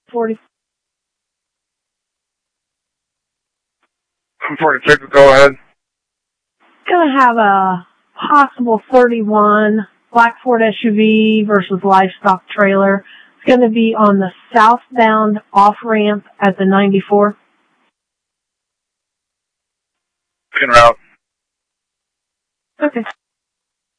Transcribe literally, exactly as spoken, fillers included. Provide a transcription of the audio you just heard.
forty. forty-six, go ahead. Gonna have a possible thirty-one Black Ford S U V versus livestock trailer. It's gonna be on the southbound off-ramp at the ninety-four. En route. Okay.